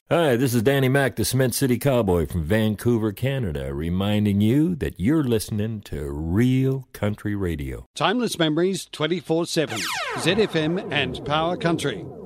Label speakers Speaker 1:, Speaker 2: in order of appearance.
Speaker 1: Hi, this is Danny Mac, the Cement City Cowboy from Vancouver, Canada, reminding you that you're listening to Real Country Radio.
Speaker 2: Timeless memories 24/7. ZFM and Power Country.